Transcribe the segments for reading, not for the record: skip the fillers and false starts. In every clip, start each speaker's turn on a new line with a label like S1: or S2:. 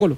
S1: Colo.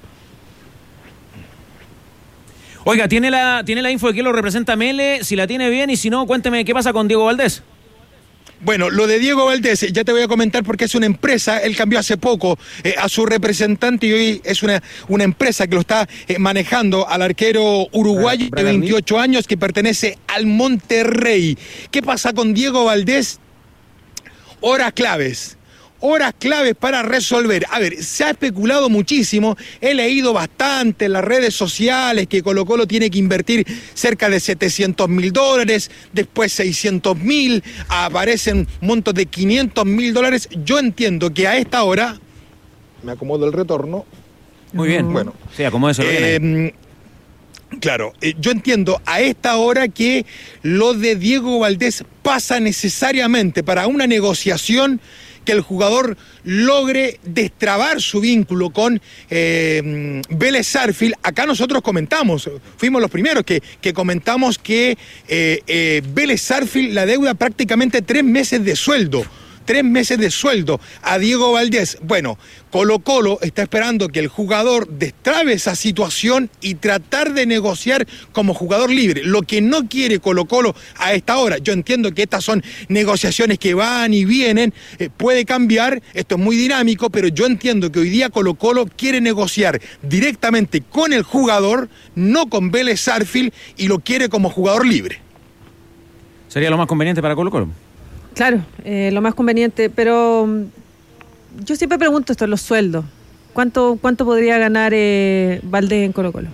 S1: Oiga, ¿tiene la info de quién lo representa Mele? Si la tiene bien, y si no, cuénteme qué pasa con Diego Valdés.
S2: Bueno, lo de Diego Valdés, ya te voy a comentar porque es una empresa, él cambió hace poco a su representante y hoy es una empresa que lo está manejando al arquero uruguayo de 28 años que pertenece al Monterrey. ¿Qué pasa con Diego Valdés? Horas claves para resolver. A ver, se ha especulado muchísimo, he leído bastante en las redes sociales que Colo-Colo tiene que invertir cerca de $700.000, después $600.000, aparecen montos de $500.000. Yo entiendo que a esta hora, me acomodo el retorno.
S1: Muy bien.
S2: Bueno.
S1: Sí, acomódese bien.
S2: Claro, yo entiendo a esta hora que lo de Diego Valdés pasa necesariamente para una negociación que el jugador logre destrabar su vínculo con Vélez Sarsfield. Acá nosotros comentamos, fuimos los primeros que comentamos que Vélez Sarsfield la deuda prácticamente 3 meses de sueldo. 3 meses de sueldo a Diego Valdés. Bueno, Colo-Colo está esperando que el jugador destrabe esa situación y tratar de negociar como jugador libre. Lo que no quiere Colo-Colo a esta hora, yo entiendo que estas son negociaciones que van y vienen, puede cambiar, esto es muy dinámico, pero yo entiendo que hoy día Colo-Colo quiere negociar directamente con el jugador, no con Vélez Sarsfield, y lo quiere como jugador libre.
S1: ¿Sería lo más conveniente para Colo-Colo?
S3: Claro, lo más conveniente, pero yo siempre pregunto esto, los sueldos. ¿Cuánto podría ganar Valdés en Colo-Colo?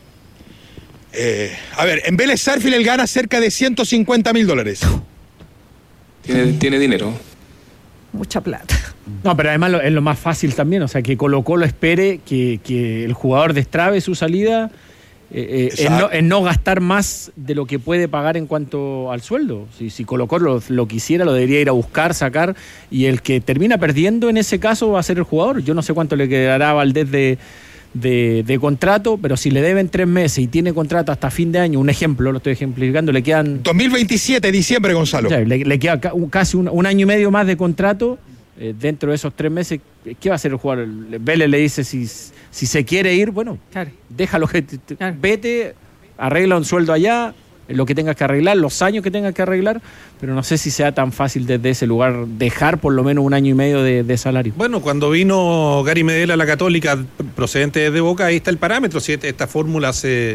S2: A ver, en Vélez Sarsfield él gana cerca de $150.000.
S4: Tiene dinero.
S3: Mucha plata.
S5: No, pero además es lo más fácil también, o sea, que Colo-Colo espere que el jugador destrabe su salida. En no gastar más de lo que puede pagar en cuanto al sueldo. Si Colo-Colo lo quisiera, lo debería ir a buscar, sacar, y el que termina perdiendo en ese caso va a ser el jugador. Yo no sé cuánto le quedará a Valdés de contrato, pero si le deben 3 meses y tiene contrato hasta fin de año, un ejemplo, lo estoy ejemplificando, le quedan
S2: 2027, diciembre, Gonzalo.
S5: O sea, le queda casi un año y medio más de contrato. Dentro de esos 3 meses, ¿qué va a hacer el jugador? Vélez le dice si se quiere ir, bueno,
S3: claro,
S5: déjalo vete, arregla un sueldo allá, lo que tengas que arreglar, los años que tengas que arreglar, pero no sé si sea tan fácil desde ese lugar dejar por lo menos 1 año y medio de salario.
S6: Bueno, cuando vino Gary Medel a la Católica, procedente de Boca, ahí está el parámetro. Si esta fórmula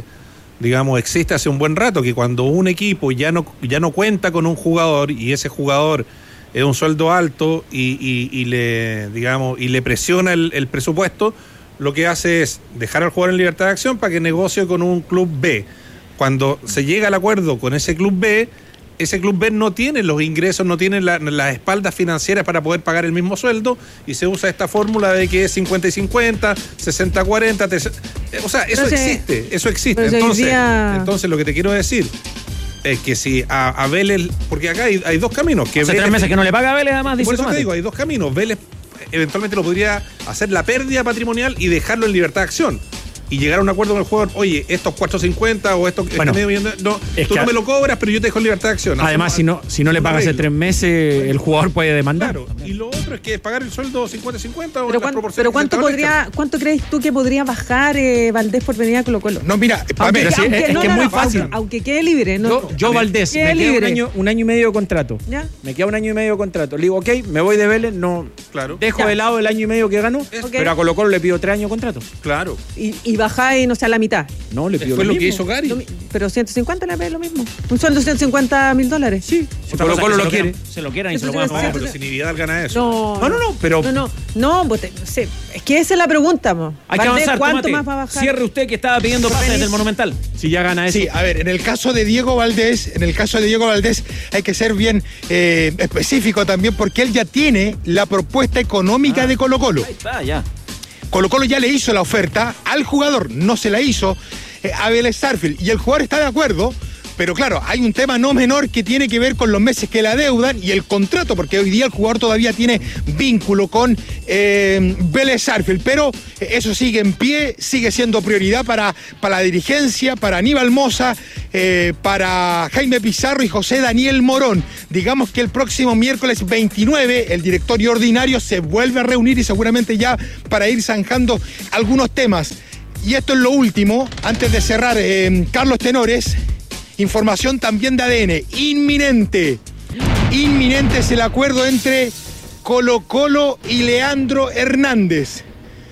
S6: existe hace un buen rato, que cuando un equipo ya no cuenta con un jugador y ese jugador es un sueldo alto y le presiona el presupuesto, lo que hace es dejar al jugador en libertad de acción para que negocie con un club B. Cuando se llega al acuerdo con ese club B no tiene los ingresos, no tiene las espaldas financieras para poder pagar el mismo sueldo, y se usa esta fórmula de que es 50 y 50, 60 40, o sea, eso existe. Entonces lo que te quiero decir es que si a Vélez, porque acá hay 2 caminos. Que
S1: hace 3 meses que no le paga a Vélez, además.
S6: Por eso te digo, hay 2 caminos. Vélez eventualmente lo podría hacer la pérdida patrimonial y dejarlo en libertad de acción. Y llegar a un acuerdo con el jugador, oye, estos 450 o estos medio millón, no me lo cobras, pero yo te dejo en libertad de acción.
S5: Además, si no le pagas hace 3 meses, el jugador puede demandar.
S6: Claro, y lo otro es que pagar el sueldo 50-50 o
S3: pero
S6: las proporciones.
S3: Pero ¿cuánto crees tú que podría bajar Valdés por venir a Colo-Colo?
S2: No, mira,
S5: es que es muy fácil.
S3: Aunque quede libre.
S5: Yo Valdés, me queda un año y medio de contrato.
S3: ¿Ya?
S5: Me queda 1 año y medio de contrato. Le digo, ok, me voy de Vélez, dejo de lado el año y medio que gano, pero a Colo-Colo le pido 3 años de contrato.
S6: Claro.
S3: Y bajáis, no sé, a la mitad.
S5: No, le pido
S6: fue lo que hizo Gary.
S3: Pero 150 le pide lo mismo. Un sueldo de $150.000.
S5: Sí. Si Colo-Colo lo quiere.
S1: Se lo quieran y se lo puedan pagar.
S6: Pero si ni Vidal gana eso.
S3: No, pues es que esa es la pregunta, mo.
S1: Hay que avanzar.
S3: ¿Cuánto más va a bajar?
S1: Cierre usted, que estaba pidiendo pases del Monumental.
S5: Si ya gana eso.
S2: Sí, a ver, en el caso de Diego Valdés hay que ser bien específico también, porque él ya tiene la propuesta económica de Colo-Colo.
S1: Ahí está, ya.
S2: Colo-Colo ya le hizo la oferta al jugador, no se la hizo a Vélez Sarsfield, y el jugador está de acuerdo, Pero claro, hay un tema no menor que tiene que ver con los meses que le adeudan y el contrato, porque hoy día el jugador todavía tiene vínculo con Vélez Sarsfield, pero eso sigue en pie, sigue siendo prioridad para la dirigencia, para Aníbal Mosa, para Jaime Pizarro y José Daniel Morón. Digamos que el próximo miércoles 29 el directorio ordinario se vuelve a reunir y seguramente ya para ir zanjando algunos temas. Y esto es lo último, antes de cerrar, Carlos Tenores, información también de ADN, inminente es el acuerdo entre Colo-Colo y Leandro Hernández.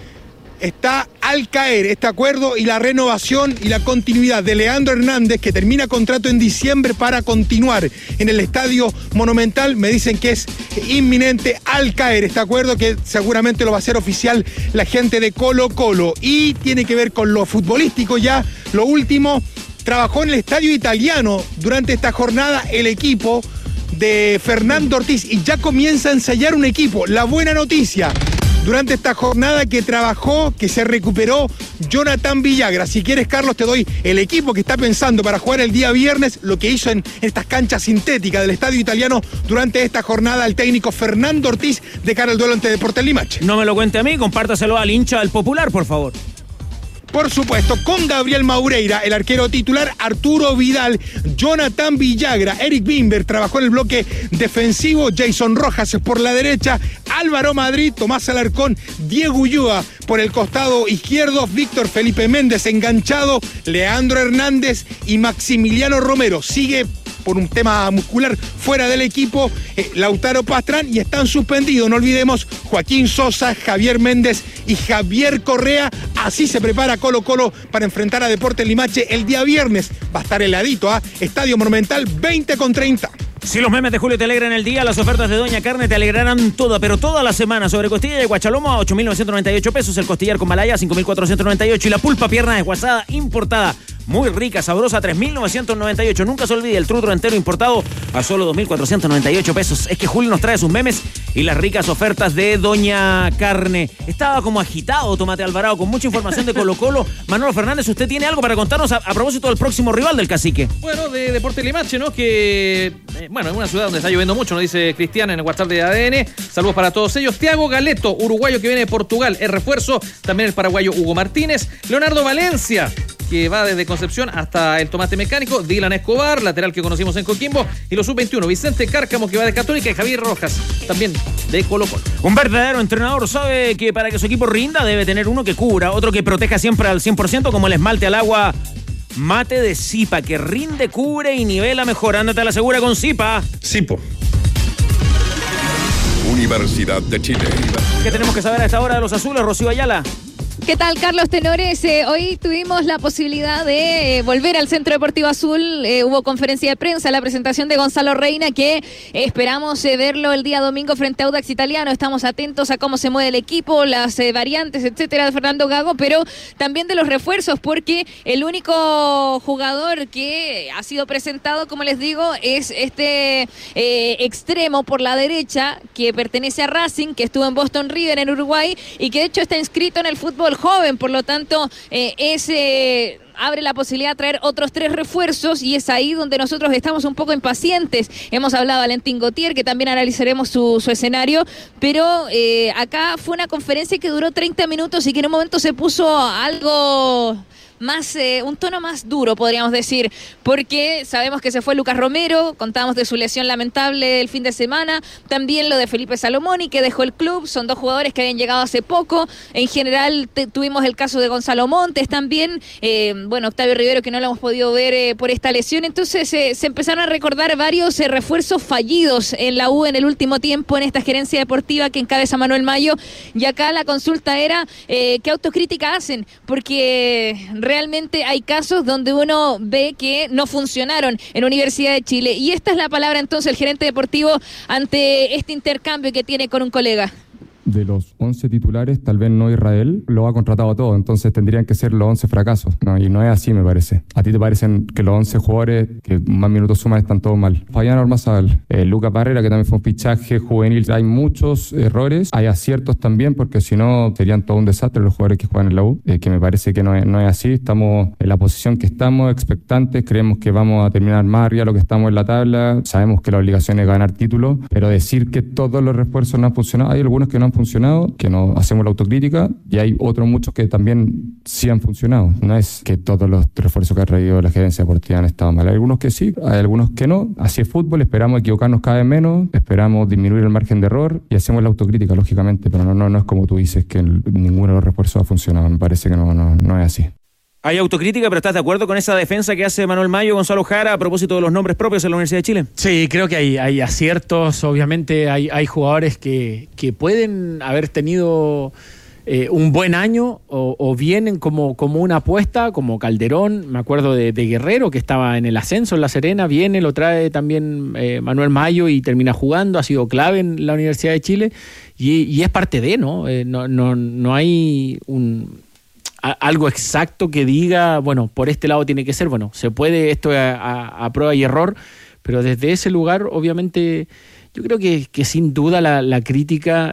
S2: Está al caer este acuerdo y la renovación y la continuidad de Leandro Hernández, que termina contrato en diciembre para continuar en el Estadio Monumental. Me dicen que es inminente al caer este acuerdo, que seguramente lo va a hacer oficial la gente de Colo-Colo. Y tiene que ver con lo futbolístico ya. Lo último, trabajó en el Estadio Italiano durante esta jornada el equipo de Fernando Ortiz y ya comienza a ensayar un equipo. La buena noticia, durante esta jornada que trabajó, que se recuperó Jonathan Villagra. Si quieres, Carlos, te doy el equipo que está pensando para jugar el día viernes, lo que hizo en estas canchas sintéticas del Estadio Italiano durante esta jornada el técnico Fernando Ortiz de cara al duelo ante Deportes Limache.
S1: No me lo cuente a mí, compártaselo al hincha del Popular, por favor.
S2: Por supuesto, con Gabriel Maureira, el arquero titular, Arturo Vidal, Jonathan Villagra, Eric Bimber trabajó en el bloque defensivo, Jason Rojas por la derecha, Álvaro Madrid, Tomás Alarcón, Diego Ulloa por el costado izquierdo, Víctor Felipe Méndez enganchado, Leandro Hernández y Maximiliano Romero. Sigue por un tema muscular fuera del equipo Lautaro Pastrán y están suspendidos, no olvidemos, Joaquín Sosa, Javier Méndez y Javier Correa. Así se prepara Colo-Colo para enfrentar a Deportes Limache el día viernes. Va a estar heladito, Estadio Monumental 20:30.
S1: Si los memes de Julio te alegran el día, las ofertas de Doña Carne te alegrarán toda, pero toda la semana. Sobre costilla de guachalomo a 8.998 pesos, el costillar con malaya a 5.498 y la pulpa pierna desguazada importada, muy rica, sabrosa, 3.998. Nunca se olvide el trutro entero importado a solo 2.498 pesos. Es que Julio nos trae sus memes y las ricas ofertas de Doña Carne. Estaba como agitado Tomate Alvarado con mucha información de Colo-Colo. Manolo Fernández, ¿usted tiene algo para contarnos a propósito del próximo rival del Cacique?
S7: Bueno, de Deportes Limache, ¿no? Que, bueno, en una ciudad donde está lloviendo mucho, nos dice Cristian en el WhatsApp de ADN. Saludos para todos ellos. Thiago Galeto, uruguayo que viene de Portugal, es refuerzo. También el paraguayo Hugo Martínez. Leonardo Valencia, que va desde Concepción hasta el Tomate Mecánico. Dylan Escobar, lateral que conocimos en Coquimbo. Y los sub-21, Vicente Cárcamo, que va de Católica, y Javier Rojas, también de Colo-Colo.
S1: Un verdadero entrenador sabe que para que su equipo rinda debe tener uno que cubra, otro que proteja siempre al 100%, como el esmalte al agua Mate de Zipa, que rinde, cubre y nivela mejor. Ándate a la segura con Zipa.
S6: Zipo.
S8: Universidad de Chile.
S1: ¿Qué tenemos que saber a esta hora de los azules, Rocío Ayala?
S9: ¿Qué tal, Carlos Tenores? Hoy tuvimos la posibilidad de volver al Centro Deportivo Azul. Hubo conferencia de prensa, la presentación de Gonzalo Reina, que esperamos verlo el día domingo frente a Audax Italiano. Estamos atentos a cómo se mueve el equipo, las variantes, etcétera, de Fernando Gago, pero también de los refuerzos, porque el único jugador que ha sido presentado, como les digo, es este extremo por la derecha, que pertenece a Racing, que estuvo en Boston River en Uruguay y que de hecho está inscrito en el fútbol joven, por lo tanto abre la posibilidad de traer otros 3 refuerzos y es ahí donde nosotros estamos un poco impacientes. Hemos hablado de Valentín Gautier, que también analizaremos su escenario, pero acá fue una conferencia que duró 30 minutos y que en un momento se puso algo más, un tono más duro, podríamos decir, porque sabemos que se fue Lucas Romero, contábamos de su lesión lamentable el fin de semana, también lo de Felipe Salomoni, que dejó el club, son 2 jugadores que habían llegado hace poco, en general tuvimos el caso de Gonzalo Montes también, bueno, Octavio Rivero, que no lo hemos podido ver por esta lesión, entonces se empezaron a recordar varios refuerzos fallidos en la U en el último tiempo, en esta gerencia deportiva que encabeza Manuel Mayo, y acá la consulta era ¿qué autocrítica hacen? Porque realmente hay casos donde uno ve que no funcionaron en Universidad de Chile. Y esta es la palabra entonces el gerente deportivo ante este intercambio que tiene con un colega.
S10: de los 11 titulares, tal vez no Israel, lo ha contratado todo, entonces tendrían que ser los 11 fracasos, ¿no? Y no es así, me parece. ¿A ti te parecen que los 11 jugadores que más minutos suman están todos mal? Fabián Ormazábal, Lucas Barrera, que también fue un fichaje juvenil. Hay muchos errores, hay aciertos también, porque si no serían todo un desastre los jugadores que juegan en la U, que me parece que no es así. Estamos en la posición que estamos, expectantes, creemos que vamos a terminar más arriba de lo que estamos en la tabla, sabemos que la obligación es ganar títulos, pero decir que todos los refuerzos no han funcionado, hay algunos que no han funcionado, que no hacemos la autocrítica, y hay otros muchos que también sí han funcionado. No es que todos los refuerzos que ha traído la gerencia deportiva han estado mal, hay algunos que sí, hay algunos que no. Así es fútbol, esperamos equivocarnos cada vez menos, esperamos disminuir el margen de error y hacemos la autocrítica, lógicamente, pero no es como tú dices, que ninguno de los refuerzos ha funcionado. Me parece que no es así.
S1: Hay autocrítica, pero ¿estás de acuerdo con esa defensa que hace Manuel Mayo, Gonzalo Jara, a propósito de los nombres propios en la Universidad de Chile?
S5: Sí, creo que hay aciertos. Obviamente hay jugadores que pueden haber tenido un buen año o vienen como una apuesta, como Calderón. Me acuerdo de Guerrero, que estaba en el ascenso en La Serena, viene, lo trae también Manuel Mayo y termina jugando, ha sido clave en la Universidad de Chile y es parte de, ¿no? No hay algo exacto que diga, bueno, por este lado tiene que ser, bueno, se puede, esto a prueba y error, pero desde ese lugar, obviamente, yo creo que sin duda la crítica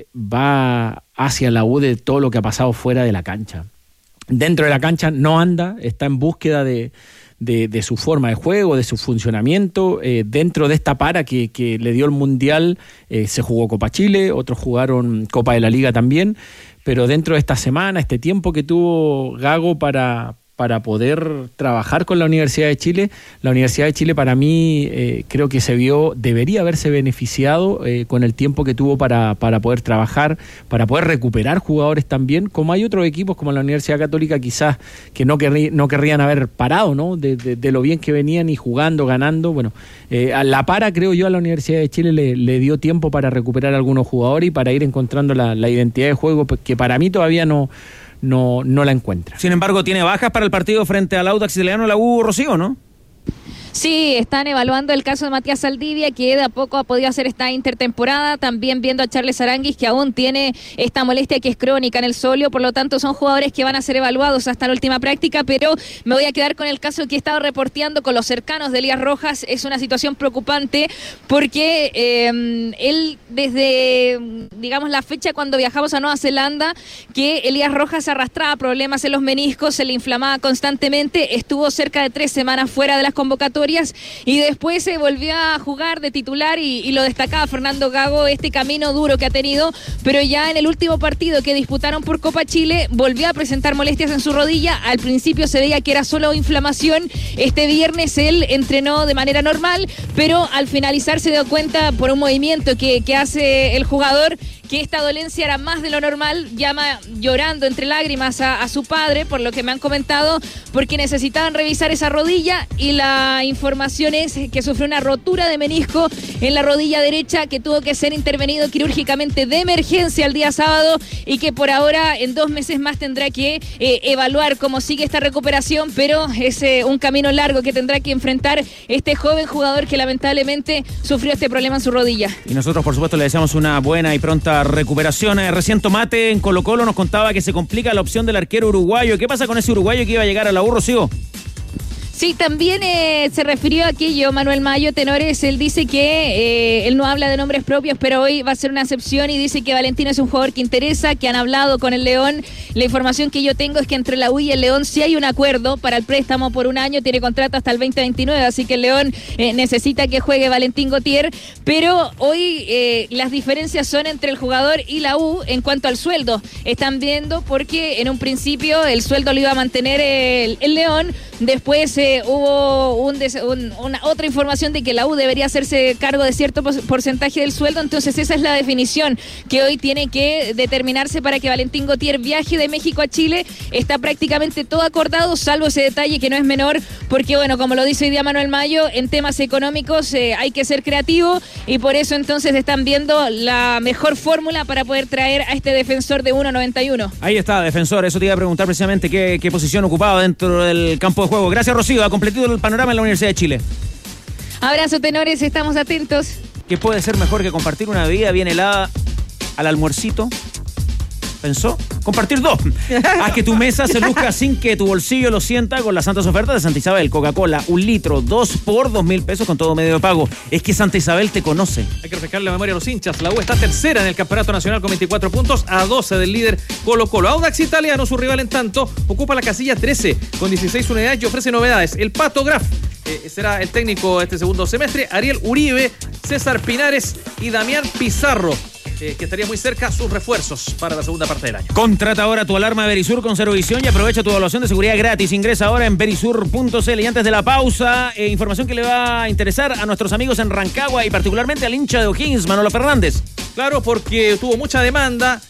S5: va hacia la U de todo lo que ha pasado fuera de la cancha. Dentro de la cancha no anda, está en búsqueda de su forma de juego, de su funcionamiento. Dentro de esta para que le dio el Mundial, se jugó Copa Chile, otros jugaron Copa de la Liga también, pero dentro de esta semana, este tiempo que tuvo Gago para poder trabajar con la Universidad de Chile. La Universidad de Chile para mí creo que debería haberse beneficiado con el tiempo que tuvo para poder trabajar, para poder recuperar jugadores también, como hay otros equipos como la Universidad Católica quizás que no querrían haber parado, ¿no? De lo bien que venían y jugando, ganando. Bueno, a la para creo yo a la Universidad de Chile le dio tiempo para recuperar algunos jugadores y para ir encontrando la identidad de juego que para mí todavía no la encuentra.
S1: Sin embargo, tiene bajas para el partido frente al Audax Italiano, la U, Rocío, ¿no?
S9: Sí, están evaluando el caso de Matías Saldivia, que de a poco ha podido hacer esta intertemporada. También viendo a Charles Aranguis, que aún tiene esta molestia que es crónica en el sóleo. Por lo tanto, son jugadores que van a ser evaluados hasta la última práctica. Pero me voy a quedar con el caso que he estado reporteando con los cercanos de Elías Rojas. Es una situación preocupante porque él, desde, digamos, la fecha cuando viajamos a Nueva Zelanda, que Elías Rojas arrastraba problemas en los meniscos, se le inflamaba constantemente. Estuvo cerca de 3 semanas fuera de las convocatorias y después se volvió a jugar de titular y lo destacaba Fernando Gago, este camino duro que ha tenido, pero ya en el último partido que disputaron por Copa Chile volvió a presentar molestias en su rodilla. Al principio se veía que era solo inflamación. Este viernes él entrenó de manera normal, pero al finalizar se dio cuenta por un movimiento que hace el jugador que esta dolencia era más de lo normal. Llama llorando entre lágrimas a su padre, por lo que me han comentado, porque necesitaban revisar esa rodilla y la información es que sufrió una rotura de menisco en la rodilla derecha que tuvo que ser intervenido quirúrgicamente de emergencia el día sábado y que por ahora en 2 meses más tendrá que evaluar cómo sigue esta recuperación, pero es un camino largo que tendrá que enfrentar este joven jugador que lamentablemente sufrió este problema en su rodilla.
S1: Y nosotros, por supuesto, le deseamos una buena y pronta recuperación. Recién Tomate en Colo-Colo nos contaba que se complica la opción del arquero uruguayo. ¿Qué pasa con ese uruguayo que iba a llegar a la U, Rocío?
S9: Sí, también se refirió a aquello Manuel Mayo Tenores. Él dice que él no habla de nombres propios, pero hoy va a ser una excepción y dice que Valentino es un jugador que interesa, que han hablado con el León. La información que yo tengo es que entre la U y el León sí hay un acuerdo para el préstamo por 1 año, tiene contrato hasta el 2029, así que el León necesita que juegue Valentín Gautier, pero hoy las diferencias son entre el jugador y la U en cuanto al sueldo. Están viendo porque en un principio el sueldo lo iba a mantener el León, después hubo una otra información de que la U debería hacerse cargo de cierto porcentaje del sueldo, entonces esa es la definición que hoy tiene que determinarse para que Valentín Gautier viaje de México a Chile. Está prácticamente todo acordado, salvo ese detalle que no es menor, porque bueno, como lo dice hoy día Manuel Mayo, en temas económicos hay que ser creativo y por eso entonces están viendo la mejor fórmula para poder traer a este defensor de 1.91.
S1: Ahí está, defensor, eso te iba a preguntar precisamente qué posición ocupaba dentro del campo de juego. Gracias, Rocío. Ha completado el panorama en la Universidad de Chile.
S9: Abrazo, tenores, estamos atentos.
S1: ¿Qué puede ser mejor que compartir una bebida bien helada al almuercito. ¿Pensó? Compartir 2. Haz que tu mesa se luzca sin que tu bolsillo lo sienta con las santas ofertas de Santa Isabel. Coca-Cola, 1 litro, 2 por 2.000 pesos con todo medio de pago. Es que Santa Isabel te conoce.
S7: Hay que refrescar la memoria a los hinchas. La U está tercera en el Campeonato Nacional con 24 puntos a 12 del líder Colo-Colo. Audax Italiano, su rival en tanto, ocupa la casilla 13 con 16 unidades y ofrece novedades. El Pato Graf será el técnico este segundo semestre. Ariel Uribe, César Pinares y Damián Pizarro, que estaría muy cerca sus refuerzos para la segunda parte del año.
S1: Contrata ahora tu alarma Verisur con Cerovisión y aprovecha tu evaluación de seguridad gratis. Ingresa ahora en verisur.cl. Y antes de la pausa, información que le va a interesar a nuestros amigos en Rancagua y particularmente al hincha de O'Higgins, Manolo Fernández.
S7: Claro, porque tuvo mucha demanda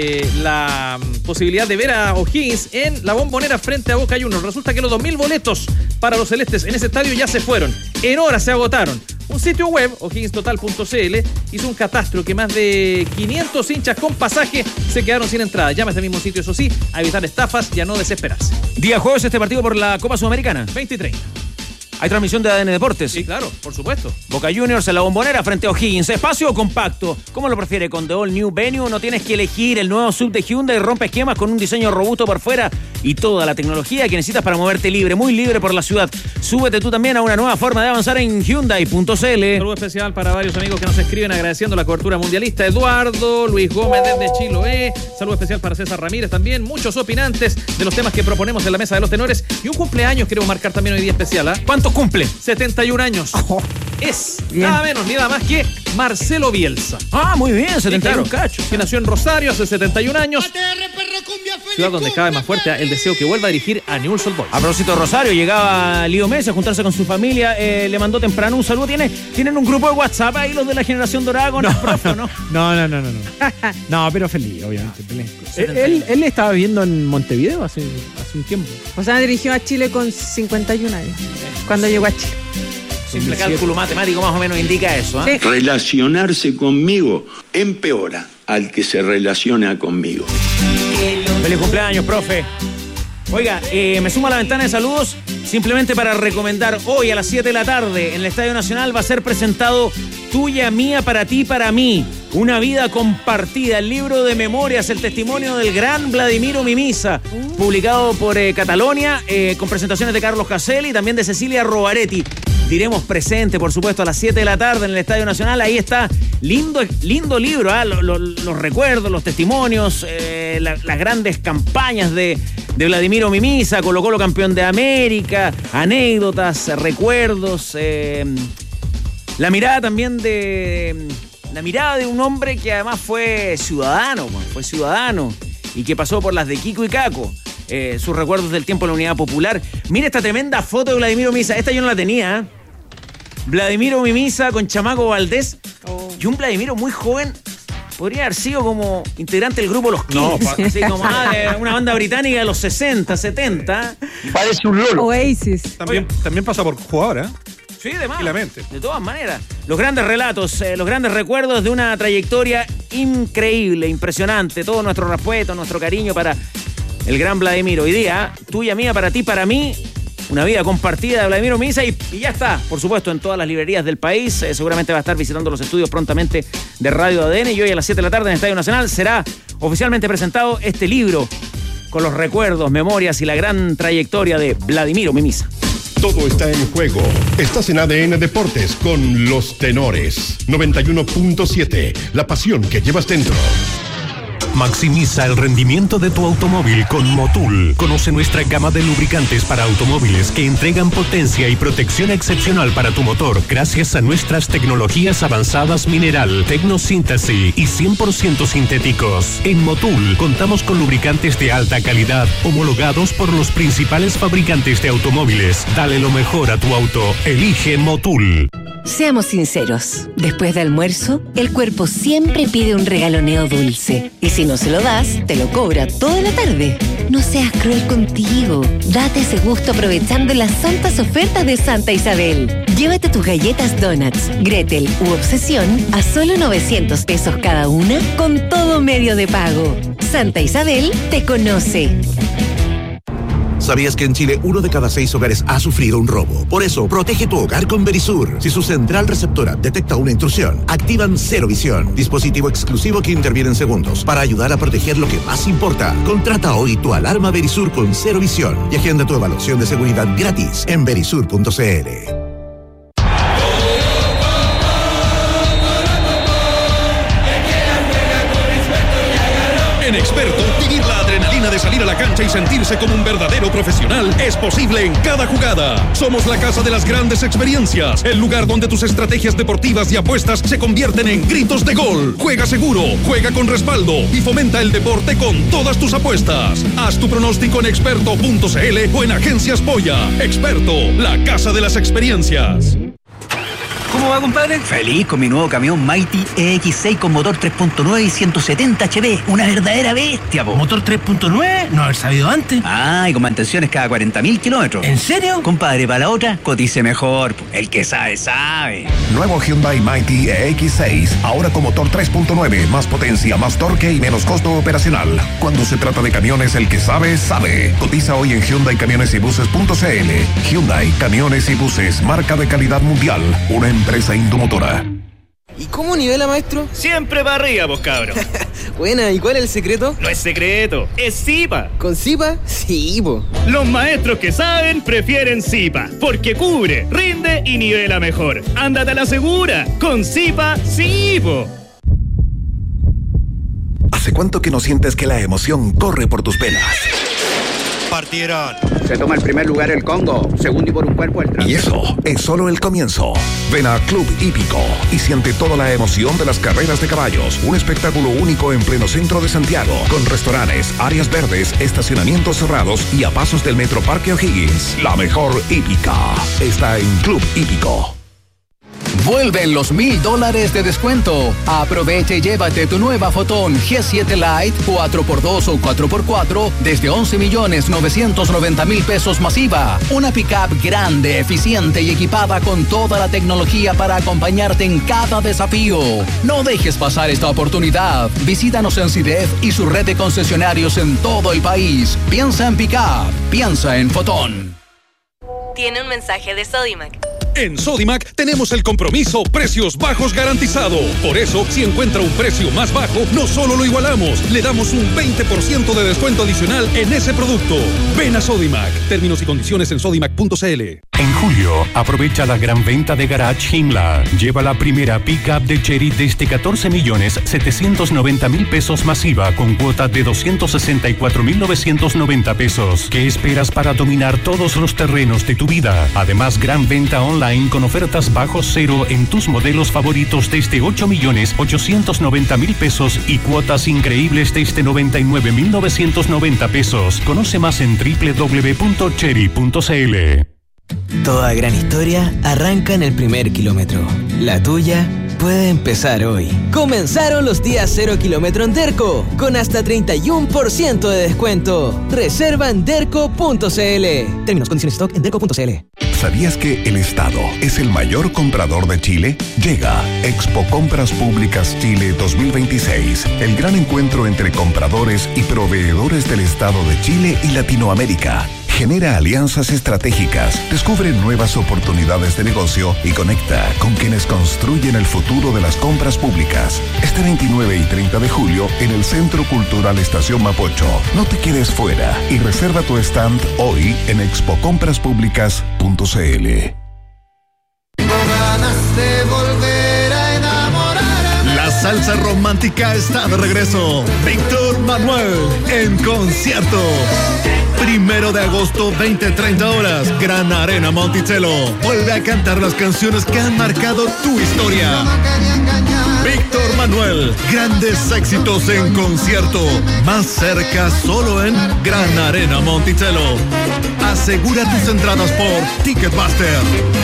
S7: la posibilidad de ver a O'Higgins en la Bombonera frente a Boca Juniors. Resulta que los 2.000 boletos para los celestes en ese estadio ya se fueron. En horas se agotaron. Un sitio web, o'higginstotal.cl, hizo un catastro que más de 500 hinchas con pasaje se quedaron sin entrada. Llama a este mismo sitio, eso sí, a evitar estafas y a no desesperarse.
S1: Día jueves este partido por la Copa Sudamericana.
S7: 20 y 30.
S1: Hay transmisión de ADN Deportes.
S7: Sí, claro, por supuesto.
S1: Boca Juniors en la Bombonera frente a O'Higgins. ¿Espacio o compacto? ¿Cómo lo prefiere? Con The All New Venue no tienes que elegir. El nuevo sub de Hyundai rompe esquemas con un diseño robusto por fuera y toda la tecnología que necesitas para moverte libre, muy libre por la ciudad. Súbete tú también a una nueva forma de avanzar en Hyundai.cl.
S7: Saludo especial para varios amigos que nos escriben agradeciendo la cobertura mundialista. Eduardo, Luis Gómez desde Chiloé. Saludo especial para César Ramírez también. Muchos opinantes de los temas que proponemos en la mesa de los tenores. Y un cumpleaños queremos marcar también hoy día especial.
S1: ¿Cuántos cumple?
S7: 71 años. Es nada menos ni nada más que Marcelo Bielsa.
S1: Muy bien, 71 cachos.
S7: Que nació en Rosario hace 71 años. Ciudad donde cabe más fuerte el deseo que vuelva a dirigir a Newell's Old Boys.
S1: A propósito de Rosario, llegaba Lío Messi a juntarse con su familia. Le mandó temprano un saludo. ¿Tienen un grupo de WhatsApp ahí los de la generación dorada con el profe, ¿no?
S5: No. No, pero feliz, obviamente. Él estaba viviendo en Montevideo hace un tiempo.
S3: O sea, dirigió a Chile con 51 años. Cuando llegó a Chile.
S1: Simple cálculo matemático más o menos indica eso.
S11: Sí. Relacionarse conmigo empeora al que se relaciona conmigo.
S1: Feliz cumpleaños, profe. Oiga, me sumo a la ventana de saludos simplemente para recomendar hoy a las 7 de la tarde en el Estadio Nacional va a ser presentado Tuya, Mía, Para Ti, Para Mí. Una vida compartida, el libro de memorias, el testimonio del gran Vladimiro Mimisa, publicado por Catalonia, con presentaciones de Carlos Caselli y también de Cecilia Rovaretti. Diremos presente, por supuesto, a las 7 de la tarde en el Estadio Nacional. Ahí está, lindo libro, los recuerdos, los testimonios, las grandes campañas de Vladimiro Mimisa, Colo-Colo campeón de América, anécdotas, recuerdos, la mirada también la mirada de un hombre que además fue ciudadano y que pasó por las de Kiko y Caco. Sus recuerdos del tiempo en la Unidad Popular. Mira esta tremenda foto de Vladimiro Mimisa. Esta yo no la tenía. Vladimiro Mimisa con Chamaco Valdés. Y un Vladimiro muy joven. Podría haber sido como integrante del grupo Los Kings. Así como una banda británica de los 60, 70.
S11: Parece un lolo.
S3: Oasis.
S6: También pasa por jugador, ¿eh?
S1: Sí, de todas maneras. Los grandes relatos, los grandes recuerdos de una trayectoria increíble, impresionante. Todo nuestro respeto, nuestro cariño para el gran Vladimiro. Hoy día, Tuya, Mía, Para Ti, Para Mí. Una vida compartida de Vladimiro Mimisa y ya está, por supuesto, en todas las librerías del país. Seguramente va a estar visitando los estudios prontamente de Radio ADN y hoy a las 7 de la tarde en el Estadio Nacional será oficialmente presentado este libro con los recuerdos, memorias y la gran trayectoria de Vladimiro Mimisa.
S12: Todo está en juego. Estás en ADN Deportes con Los Tenores. 91.7. La pasión que llevas dentro.
S13: Maximiza el rendimiento de tu automóvil con Motul. Conoce nuestra gama de lubricantes para automóviles que entregan potencia y protección excepcional para tu motor gracias a nuestras tecnologías avanzadas mineral, tecnosíntesis y 100% sintéticos. En Motul contamos con lubricantes de alta calidad homologados por los principales fabricantes de automóviles. Dale lo mejor a tu auto. Elige Motul.
S14: Seamos sinceros, después de almuerzo, el cuerpo siempre pide un regaloneo dulce. Y si no se lo das, te lo cobra toda la tarde. No seas cruel contigo. Date ese gusto aprovechando las santas ofertas de Santa Isabel. Llévate tus galletas Donuts, Gretel u Obsesión a solo 900 pesos cada una con todo medio de pago. Santa Isabel te conoce.
S15: ¿Sabías que en Chile 1 de cada 6 hogares ha sufrido un robo? Por eso, protege tu hogar con Verisur. Si su central receptora detecta una intrusión, activan Cero Visión, dispositivo exclusivo que interviene en segundos para ayudar a proteger lo que más importa. Contrata hoy tu alarma Verisur con Cero Visión y agenda tu evaluación de seguridad gratis en verisur.cl.
S16: En Experto, vivir la adrenalina de salir a la cancha y sentirse como un verdadero profesional es posible en cada jugada. Somos la casa de las grandes experiencias, el lugar donde tus estrategias deportivas y apuestas se convierten en gritos de gol. Juega seguro, juega con respaldo y fomenta el deporte con todas tus apuestas. Haz tu pronóstico en experto.cl o en Agencias Polla. Experto, la casa de las experiencias.
S17: ¿Cómo va, compadre? Feliz con mi nuevo camión Mighty EX6 con motor 3.9 y 170 HP. Una verdadera bestia, po.
S18: ¿Motor 3.9? No haber sabido antes.
S17: Ah, y con mantenciones cada 40.000 kilómetros.
S18: ¿En serio?
S17: Compadre, para la otra, cotice mejor, po. El que sabe, sabe.
S19: Nuevo Hyundai Mighty EX6. Ahora con motor 3.9. Más potencia, más torque y menos costo operacional. Cuando se trata de camiones, el que sabe, sabe. Cotiza hoy en HyundaiCamionesYbuses.cl. Hyundai Camiones y Buses. Marca de calidad mundial. Una empresa Indomotora.
S20: ¿Y cómo nivela, maestro?
S21: Siempre para arriba, vos cabros.
S20: Buena, ¿y cuál es el secreto?
S21: No es secreto, es Zipa.
S20: ¿Con Zipa? Sí, po.
S21: Los maestros que saben prefieren Zipa, porque cubre, rinde y nivela mejor. Ándate a la segura, con Zipa, sí, po.
S19: ¿Hace cuánto que no sientes que la emoción corre por tus venas?
S22: Partieron.
S23: Se toma el primer lugar el Congo, segundo y por un cuerpo el Trans.
S19: Y eso es solo el comienzo. Ven a Club Hípico y siente toda la emoción de las carreras de caballos. Un espectáculo único en pleno centro de Santiago, con restaurantes, áreas verdes, estacionamientos cerrados y a pasos del Metro Parque O'Higgins. La mejor hípica está en Club Hípico.
S24: Vuelven los $1,000 de descuento. Aprovecha y llévate tu nueva Fotón G7 Lite 4x2 o 4x4 desde 11.990.000 pesos masiva. Una pickup grande, eficiente y equipada con toda la tecnología para acompañarte en cada desafío. No dejes pasar esta oportunidad. Visítanos en CIDEF y su red de concesionarios en todo el país. Piensa en pickup, piensa en Fotón.
S25: Tiene un mensaje de Sodimac.
S16: En Sodimac tenemos el compromiso precios bajos garantizado. Por eso, si encuentra un precio más bajo, no solo lo igualamos, le damos un 20% de descuento adicional en ese producto. Ven a Sodimac. Términos y condiciones en sodimac.cl.
S13: En julio, aprovecha la gran venta de Garage Himla. Lleva la primera pick-up de Chery desde 14.790.000 pesos masiva con cuota de 264.990 pesos. ¿Qué esperas para dominar todos los terrenos de tu vida? Además, gran venta online con ofertas bajo cero en tus modelos favoritos desde 8.890.000 pesos y cuotas increíbles desde 99.990 pesos. Conoce más en www.chery.cl.
S26: Toda gran historia arranca en el primer kilómetro. La tuya puede empezar hoy. Comenzaron los días 0 kilómetro en Derco, con hasta 31% de descuento. Reserva en derco.cl. Términos, condiciones, stock en derco.cl.
S19: ¿Sabías que el Estado es el mayor comprador de Chile? Llega Expo Compras Públicas Chile 2026, el gran encuentro entre compradores y proveedores del Estado de Chile y Latinoamérica. Genera alianzas estratégicas, descubre nuevas oportunidades de negocio y conecta con quienes construyen el futuro de las compras públicas. Este 29 y 30 de julio en el Centro Cultural Estación Mapocho. No te quedes fuera y reserva tu stand hoy en expocompraspúblicas.cl.
S27: La salsa romántica está de regreso. Víctor Manuel en concierto. 1 de agosto, 20-30 horas, Gran Arena Monticello. Vuelve a cantar las canciones que han marcado tu historia. Víctor Manuel, grandes éxitos en concierto. Más cerca solo en Gran Arena Monticello. Asegura tus entradas por Ticketmaster.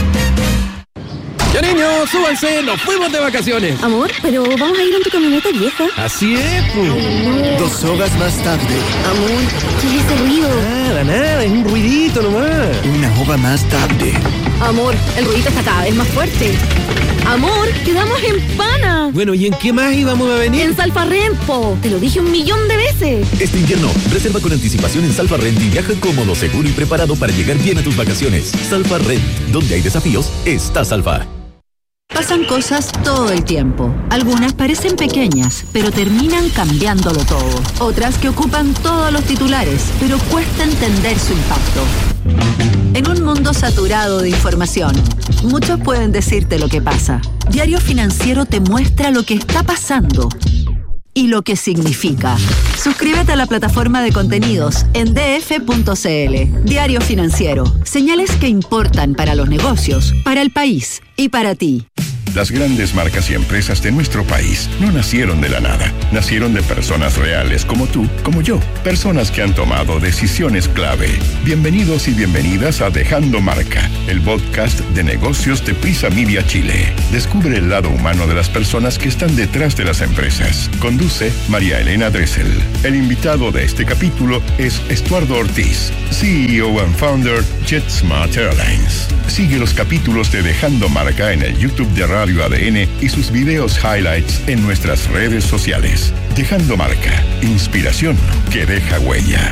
S28: Ya niños, súbanse, nos fuimos de vacaciones.
S29: Amor, pero vamos a ir en tu camioneta vieja.
S28: Así es, pues.
S27: 2 horas más tarde.
S29: Amor, ¿qué es ese ruido?
S28: Nada, es un ruidito nomás.
S27: 1 hora más tarde.
S29: Amor, el ruidito está cada vez más fuerte. Amor, quedamos en Pana.
S28: Bueno, ¿y en qué más íbamos a venir?
S29: En Salfarrent, po. Te lo dije 1.000.000 de veces.
S2: Este invierno, reserva con anticipación en Salfarrent y viaja cómodo, seguro y preparado para llegar bien a tus vacaciones. Salfarrent, donde hay desafíos, está Salfa.
S3: Pasan cosas todo el tiempo. Algunas parecen pequeñas, pero terminan cambiándolo todo. Otras que ocupan todos los titulares, pero cuesta entender su impacto. En un mundo saturado de información, muchos pueden decirte lo que pasa. Diario Financiero te muestra lo que está pasando y lo que significa. Suscríbete a la plataforma de contenidos en df.cl. Diario Financiero. Señales que importan para los negocios, para el país y para ti.
S19: Las grandes marcas y empresas de nuestro país no nacieron de la nada. Nacieron de personas reales como tú, como yo. Personas que han tomado decisiones clave. Bienvenidos y bienvenidas a Dejando Marca, el podcast de negocios de Prisa Media Chile. Descubre el lado humano de las personas que están detrás de las empresas. Conduce María Elena Dressel. El invitado de este capítulo es Estuardo Ortiz, CEO and founder JetSmart Airlines. Sigue los capítulos de Dejando Marca en el YouTube de Radio ADN y sus videos highlights en nuestras redes sociales. Dejando Marca, inspiración que deja huella.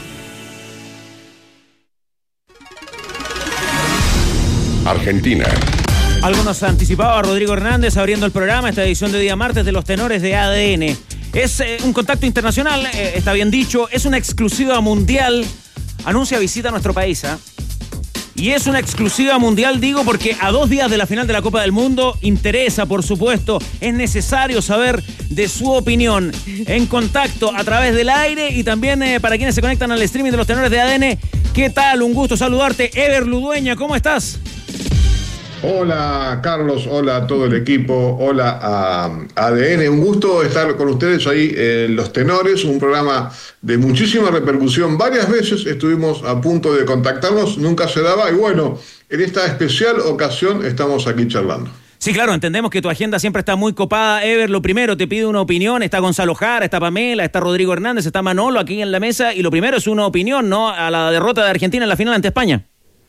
S12: Argentina.
S1: Algo nos anticipaba Rodrigo Hernández abriendo el programa, esta edición de día martes de los tenores de ADN. Es un contacto internacional, está bien dicho, es una exclusiva mundial. Anuncia visita a nuestro país, ¿eh? Y es una exclusiva mundial, digo, porque a 2 días de la final de la Copa del Mundo interesa, por supuesto, es necesario saber de su opinión. En contacto a través del aire y también para quienes se conectan al streaming de los tenores de ADN. ¿Qué tal? Un gusto saludarte. Ever Ludueña, ¿cómo estás?
S4: Hola Carlos, hola a todo el equipo, hola a ADN, un gusto estar con ustedes ahí en Los Tenores, un programa de muchísima repercusión. Varias veces estuvimos a punto de contactarnos, nunca se daba y bueno, en esta especial ocasión estamos aquí charlando.
S1: Sí, claro, entendemos que tu agenda siempre está muy copada. Ever, lo primero, te pido una opinión. Está Gonzalo Jara, está Pamela, está Rodrigo Hernández, está Manolo aquí en la mesa y lo primero es una opinión, ¿no? A la derrota de Argentina en la final ante España.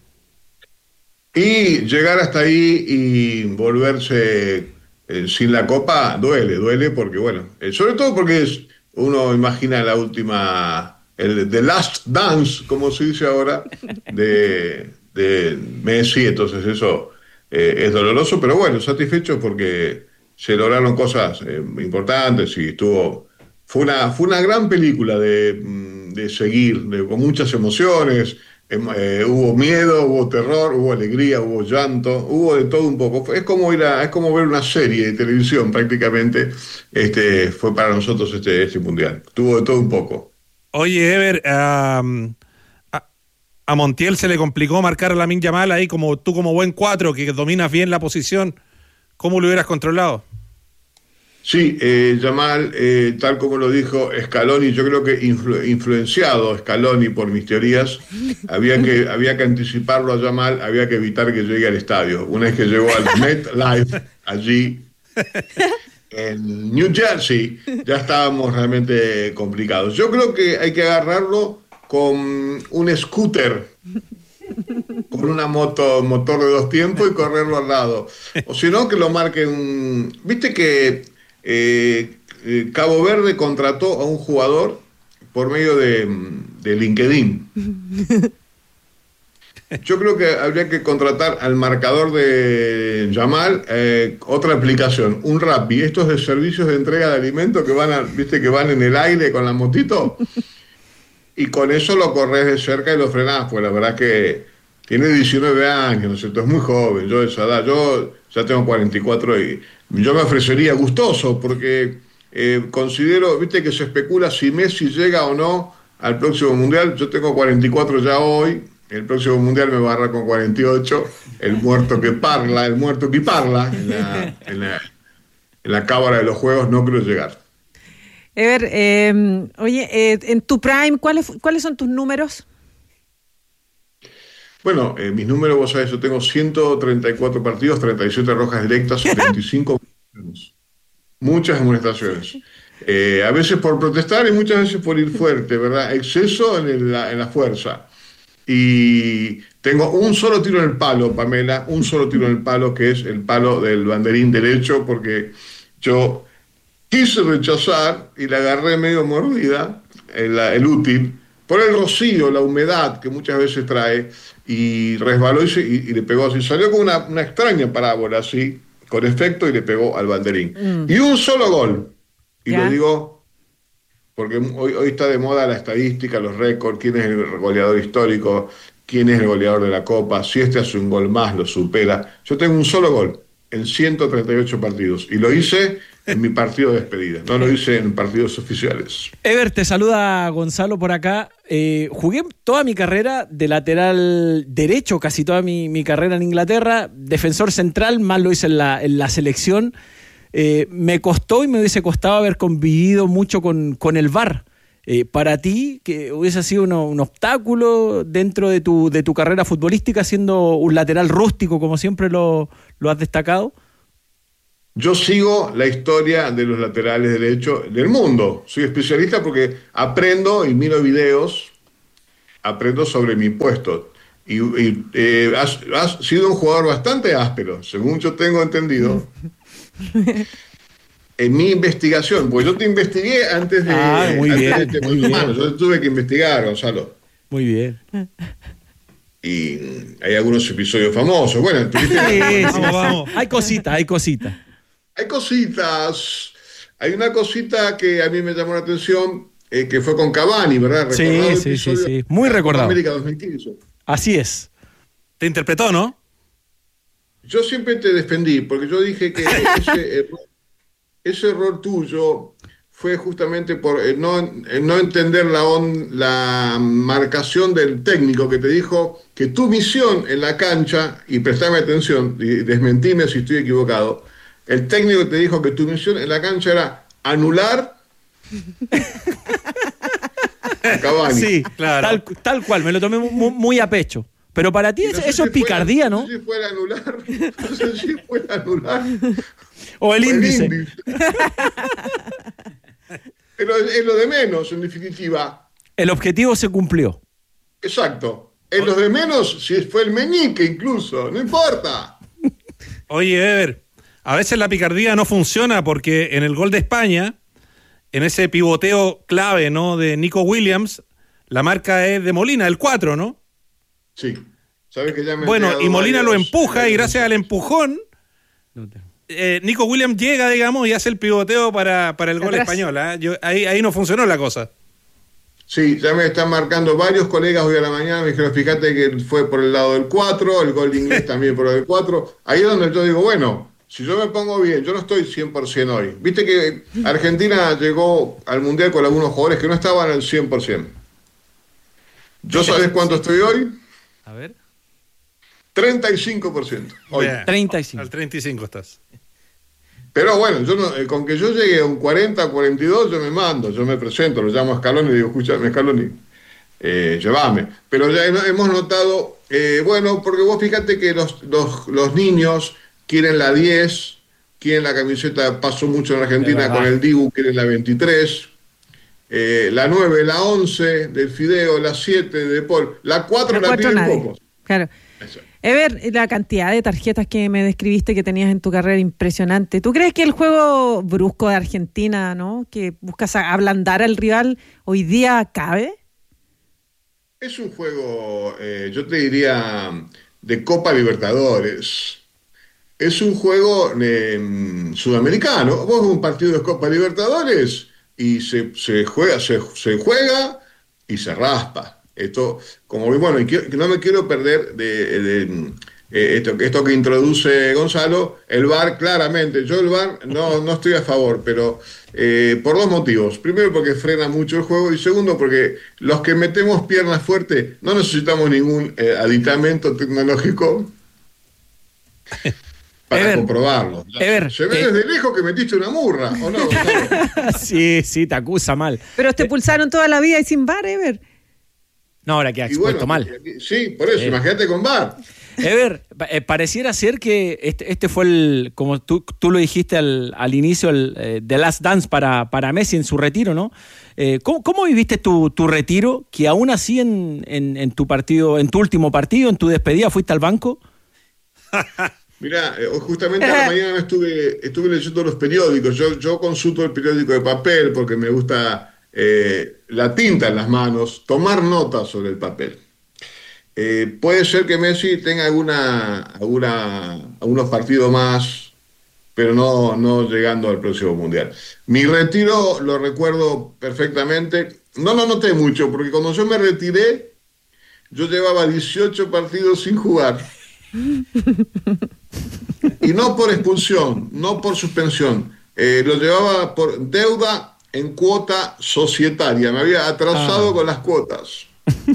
S4: Y llegar hasta ahí y volverse sin la copa duele porque bueno, sobre todo porque uno imagina la última, The Last Dance, como se dice ahora, de Messi, entonces eso es doloroso, pero bueno, satisfecho porque se lograron cosas importantes y fue una gran película de seguir, con muchas emociones. Hubo miedo, hubo terror, hubo alegría, hubo llanto, hubo de todo un poco. Es como ver una serie de televisión prácticamente. Fue para nosotros este mundial. Tuvo de todo un poco.
S6: Oye, Ever, a Montiel se le complicó marcar a Lamine Yamal ahí, como tú como buen 4 que dominas bien la posición. ¿Cómo lo hubieras controlado?
S4: Sí, Yamal, tal como lo dijo Scaloni, yo creo que influenciado Scaloni por mis teorías, había que anticiparlo a Yamal, había que evitar que llegue al estadio. Una vez que llegó al MetLife, allí en New Jersey, ya estábamos realmente complicados. Yo creo que hay que agarrarlo con un scooter, con una motor de 2 tiempos y correrlo al lado. O si no, que lo marquen. Viste que Cabo Verde contrató a un jugador por medio de LinkedIn. Yo creo que habría que contratar al marcador de Yamal otra aplicación, un Rappi, estos de servicios de entrega de alimentos que van en el aire con la motito y con eso lo corres de cerca y lo frenás, pues la verdad que tiene 19 años, ¿no es cierto? Es muy joven, yo de esa edad, yo ya tengo 44 y yo me ofrecería gustoso porque considero, viste que se especula si Messi llega o no al próximo Mundial. Yo tengo 44 ya hoy, el próximo Mundial me va a agarrar con 48, el muerto que parla en la cámara de los juegos no creo llegar.
S5: Ever, oye, en tu prime, ¿cuáles son tus números?
S4: Bueno, mis números, vos sabés, yo tengo 134 partidos, 37 rojas directas, 25 muchas amonestaciones. A veces por protestar y muchas veces por ir fuerte, ¿verdad? Exceso en la fuerza. y tengo un solo tiro en el palo, Pamela, un solo tiro en el palo, que es el palo del banderín derecho, porque yo quise rechazar y le agarré medio mordida el útil por el rocío, la humedad que muchas veces trae, y resbaló y le pegó así, salió con una extraña parábola así, con efecto, y le pegó al banderín. Y un solo gol, y lo digo porque hoy está de moda la estadística, los récords, quién es el goleador histórico, quién es el goleador de la Copa, si este hace un gol más, lo supera. Yo tengo un solo gol en 138 partidos, y lo hice en mi partido de despedida, no lo hice en partidos oficiales.
S7: Ever, te saluda Gonzalo por acá. Jugué toda mi carrera de lateral derecho, casi toda mi carrera en Inglaterra, defensor central, más lo hice en la selección. Me costó y me hubiese costado haber convivido mucho con el VAR. Para ti, que hubiese sido un obstáculo dentro de tu carrera futbolística, siendo un lateral rústico, como siempre lo has destacado.
S4: Yo sigo la historia de los laterales derechos del mundo. Soy especialista porque aprendo y miro videos, aprendo sobre mi puesto. Y has sido un jugador bastante áspero, según yo tengo entendido. En mi investigación, pues yo te investigué antes de...
S7: muy bien.
S4: Yo tuve que investigar, Gonzalo.
S7: Muy bien.
S4: Y hay algunos episodios famosos. Bueno,
S7: vamos. Hay cositas.
S4: Hay cositas. Hay una cosita que a mí me llamó la atención, que fue con Cavani, ¿verdad?
S7: Sí. Muy recordado.
S4: América 2015.
S7: Así es.
S6: Te interpretó, ¿no?
S4: Yo siempre te defendí, porque yo dije que ese error tuyo fue justamente por no entender la marcación del técnico, que te dijo que tu misión en la cancha, y prestame atención, y desmentime si estoy equivocado, el técnico te dijo que tu misión en la cancha era anular a Cavani.
S7: Sí, claro. Tal cual, me lo tomé muy a pecho. Pero para ti eso es picardía, ¿no?
S4: No sé si fue el anular.
S7: O el índice.
S4: Pero es lo de menos, en definitiva.
S7: El objetivo se cumplió.
S4: Exacto. Es lo de menos si fue el meñique incluso, no importa.
S6: Oye, Ever, a veces la picardía no funciona, porque en el gol de España, en ese pivoteo clave, ¿no?, de Nico Williams, la marca es de Molina, el 4, ¿no?
S4: Sí. ¿Sabes que ya me
S6: y Molina lo empuja, y gracias al empujón, Nico Williams llega, digamos, y hace el pivoteo para el gol español. Ahí no funcionó la cosa.
S4: Sí, ya me están marcando varios colegas hoy a la mañana, me dijeron, fíjate que fue por el lado del 4, el gol de inglés también por el del 4. Ahí es donde yo digo, bueno, si yo me pongo bien, yo no estoy 100% hoy. Viste que Argentina llegó al Mundial con algunos jugadores que no estaban al 100%. ¿Yo sabes cuánto estoy hoy?
S7: A ver.
S4: 35%. Hoy.
S7: 35.
S6: Al 35 estás.
S4: Pero bueno, con que yo llegue a un 40, 42, yo me mando, yo me presento, lo llamo a Scaloni y digo, escúchame, Scaloni, llévame. Pero ya hemos notado, porque vos fíjate que los niños quieren la 10, quieren la camiseta, pasó mucho en Argentina con el Dibu, quieren la 23, la 9, la 11 del Fideo, la 7 de Paul, la 4 la piden pocos.
S5: Claro.
S4: Eso.
S5: Ever, la cantidad de tarjetas que me describiste que tenías en tu carrera, impresionante. ¿Tú crees que el juego brusco de Argentina, ¿no?, que buscas ablandar al rival, hoy día cabe?
S4: Es un juego, yo te diría, de Copa Libertadores. Es un juego sudamericano. Vos un partido de Copa Libertadores y se juega y se raspa. Esto, como bueno, y no me quiero perder de esto que introduce Gonzalo, el VAR, claramente. Yo el VAR no estoy a favor, pero por dos motivos. Primero, porque frena mucho el juego, y segundo, porque los que metemos piernas fuertes no necesitamos ningún aditamento tecnológico para comprobarlo. Se ve desde lejos que metiste una murra, ¿o no, Gonzalo?
S7: Sí, te acusa mal.
S5: Pero te pulsaron toda la vida y sin VAR, Ever.
S7: No, ahora queda expuesto mal.
S4: Sí, por eso, imagínate con VAR.
S7: Ever, pareciera ser que este fue como tú lo dijiste al inicio, The Last Dance para Messi en su retiro, ¿no? ¿Cómo viviste tu retiro? Que aún así en tu partido, en tu último partido, en tu despedida, fuiste al banco.
S4: Mirá, justamente a la mañana estuve leyendo los periódicos. Yo consulto el periódico de papel porque me gusta la tinta en las manos, tomar notas sobre el papel. Puede ser que Messi tenga algunos partidos más, pero no llegando al próximo Mundial. Mi retiro lo recuerdo perfectamente. No lo noté mucho, porque cuando yo me retiré, yo llevaba 18 partidos sin jugar. Y no por expulsión, no por suspensión. Lo llevaba por deuda en cuota societaria. Me había atrasado con las cuotas.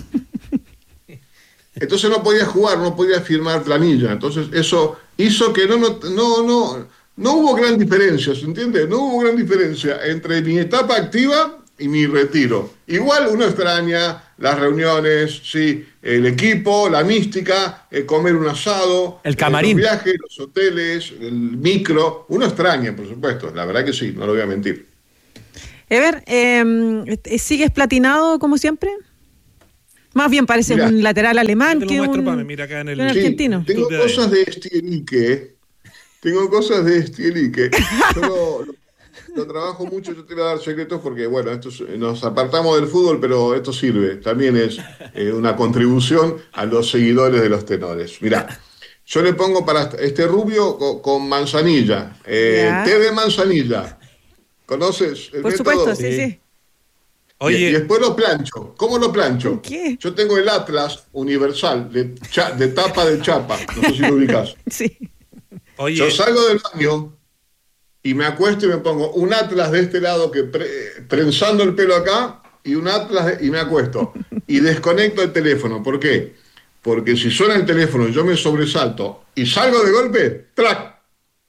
S4: Entonces no podía jugar, no podía firmar planilla. Entonces eso hizo que no hubo gran diferencia, ¿se entiende? No hubo gran diferencia entre mi etapa activa y mi retiro. Igual uno extraña las reuniones, sí, el equipo, la mística, comer un asado,
S7: el camarín,
S4: los viajes, los hoteles, el micro. Uno extraña, por supuesto, la verdad que sí, no lo voy a mentir.
S5: Ever, ¿sigues platinado como siempre? Más bien parece un lateral alemán que un argentino.
S4: Sí, tengo cosas de Stielique. Yo lo trabajo mucho, yo te voy a dar secretos porque, bueno, nos apartamos del fútbol, pero esto sirve. También es una contribución a los seguidores de los tenores. Mirá, yo le pongo para este rubio con manzanilla, té de manzanilla. ¿Conoces el método?
S5: Por supuesto, sí.
S4: Oye. Y después lo plancho. ¿Cómo lo plancho?
S5: ¿Qué?
S4: Yo tengo el Atlas Universal de tapa de chapa. No sé si lo ubicás.
S5: Sí.
S4: Oye. Yo salgo del baño y me acuesto y me pongo un Atlas de este lado que prensando el pelo acá y un Atlas y me acuesto. Y desconecto el teléfono. ¿Por qué? Porque si suena el teléfono y yo me sobresalto y salgo de golpe, ¡trac!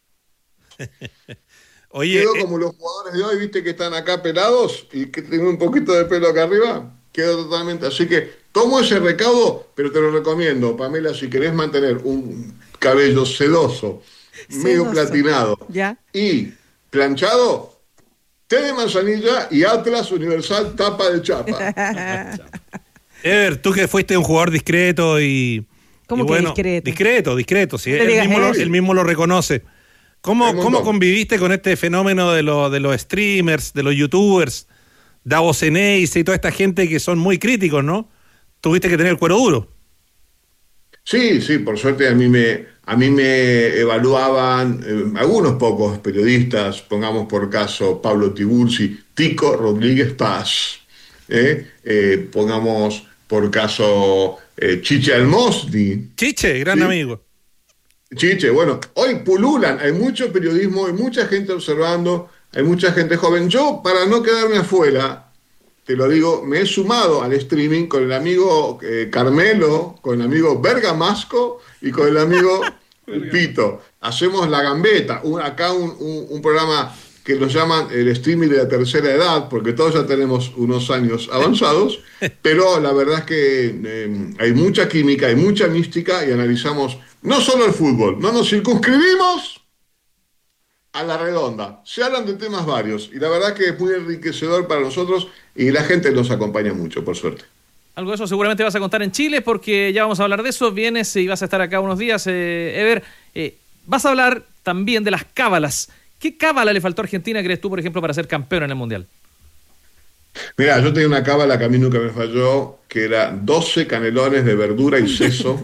S6: Oye,
S4: quedo como los jugadores de hoy, viste que están acá pelados y que tienen un poquito de pelo acá arriba, quedo totalmente. Así que tomo ese recaudo, pero te lo recomiendo, Pamela, si querés mantener un cabello sedoso, medio platinado y planchado, té de manzanilla y Atlas Universal tapa de chapa.
S6: Ever, tú que fuiste un jugador discreto y...
S5: ¿Cómo que discreto?
S6: Discreto, sí. Él mismo lo reconoce. ¿Cómo conviviste con este fenómeno de los streamers, de los youtubers, Davos Eneis y toda esta gente que son muy críticos, ¿no? Tuviste que tener el cuero duro.
S4: Sí, por suerte a mí me evaluaban algunos pocos periodistas, pongamos por caso Pablo Tiburci, Tico Rodríguez Paz, pongamos por caso Chiche Almosni.
S6: Chiche, gran amigo.
S4: Chiche, bueno, hoy pululan, hay mucho periodismo, hay mucha gente observando, hay mucha gente joven. Yo, para no quedarme afuera, te lo digo, me he sumado al streaming con el amigo Carmelo, con el amigo Bergamasco y con el amigo Pito. Hacemos La Gambeta, acá un programa que lo llaman el streaming de la tercera edad, porque todos ya tenemos unos años avanzados, pero la verdad es que hay mucha química, hay mucha mística y analizamos no solo el fútbol, no nos circunscribimos a la redonda, se hablan de temas varios y la verdad que es muy enriquecedor para nosotros y la gente nos acompaña mucho, por suerte.
S8: Algo de eso seguramente vas a contar en Chile porque ya vamos a hablar de eso, vienes y vas a estar acá unos días, Ever, vas a hablar también de las cábalas. ¿Qué cábala le faltó a Argentina, crees tú, por ejemplo, para ser campeón en el Mundial?
S4: Mira, yo tenía una cábala que a mí nunca me falló, que era 12 canelones de verdura y seso,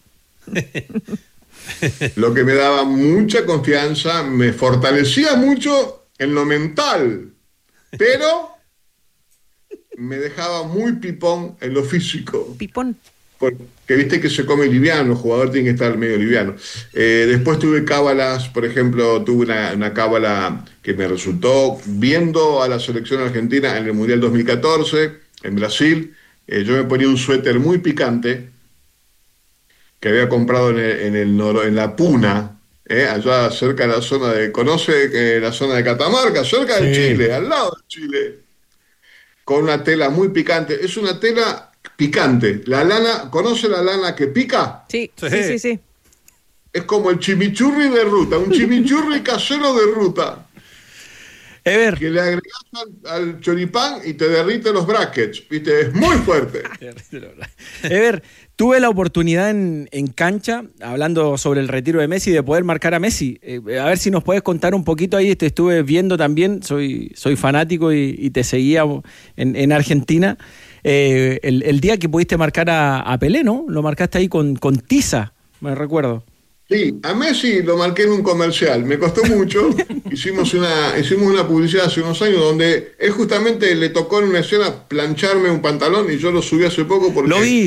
S4: lo que me daba mucha confianza, me fortalecía mucho en lo mental, pero me dejaba muy pipón en lo físico.
S5: ¿Pipón?
S4: Porque viste que se come liviano, el jugador tiene que estar medio liviano. Después tuve cábalas, por ejemplo, tuve una cábala que me resultó viendo a la selección argentina en el Mundial 2014, en Brasil. Yo me ponía un suéter muy picante que había comprado en la Puna, allá cerca de la zona de... ¿Conoce la zona de Catamarca? Cerca de Chile, al lado de Chile. Con una tela muy picante. Es una tela picante. La lana, ¿conoce la lana que pica?
S5: Sí.
S4: Es como el chimichurri de ruta, un chimichurri casero de ruta.
S7: Ever.
S4: Que le agregas al choripán y te derrite los brackets, ¿viste? Es muy fuerte.
S7: Ever, tuve la oportunidad en cancha, hablando sobre el retiro de Messi, de poder marcar a Messi. A ver si nos puedes contar un poquito ahí. Te estuve viendo también, soy fanático y te seguía en Argentina. El día que pudiste marcar a Pelé, ¿no? Lo marcaste ahí con tiza, me recuerdo.
S4: Sí, a Messi lo marqué en un comercial, me costó mucho. Hicimos una publicidad hace unos años donde él justamente le tocó en una escena plancharme un pantalón y yo lo subí hace poco porque...
S7: Lo vi.